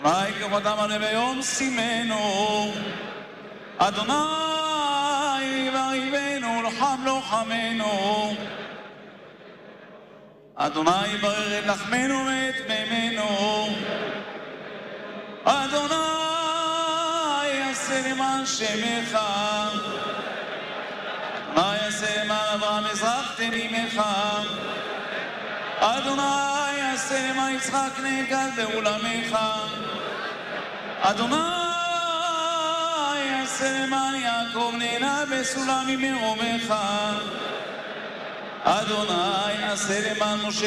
אדוני כבודם עלי ביום שימנו, אדוני יבריבנו לחם לוחמנו, אדוני יברר את לחמנו ואת מימינו, אדוני יעשה למען שמך, אדוני יעשה למען אברהם מזרח תנימך, אדוני יעשה למען יצחק נגד באולמך, אדוני יעשה למען יעקב נהנה בסולם ממרומך, אדוני יעשה למען משה